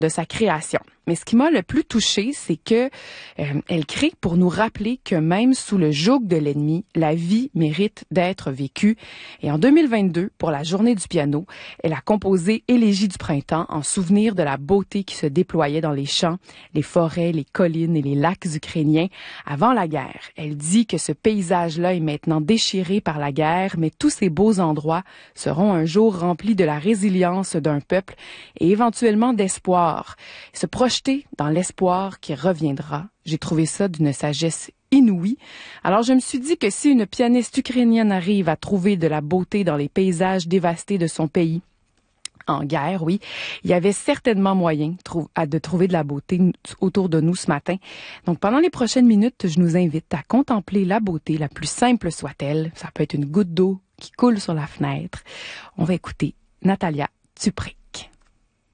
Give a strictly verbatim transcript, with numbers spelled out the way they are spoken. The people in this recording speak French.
de sa création. Mais ce qui m'a le plus touchée, c'est que euh, elle crée pour nous rappeler que même sous le joug de l'ennemi, la vie mérite d'être vécue. Et en deux mille vingt-deux, pour la journée du piano, elle a composé Élégie du printemps en souvenir de la beauté qui se déployait dans les champs, les forêts, les collines et les lacs ukrainiens avant la guerre. Elle dit que ce paysage-là est maintenant déchiré par la guerre, mais tous ces beaux endroits seront un jour remplis de la résilience d'un peuple et éventuellement d'espoir. Se projeter dans l'espoir qui reviendra. J'ai trouvé ça d'une sagesse inouïe. Alors je me suis dit que si une pianiste ukrainienne arrive à trouver de la beauté dans les paysages dévastés de son pays, en guerre, oui, il y avait certainement moyen de trouver de la beauté autour de nous ce matin. Donc pendant les prochaines minutes, je nous invite à contempler la beauté, la plus simple soit-elle. Ça peut être une goutte d'eau qui coule sur la fenêtre. On va écouter Natalia Tupré.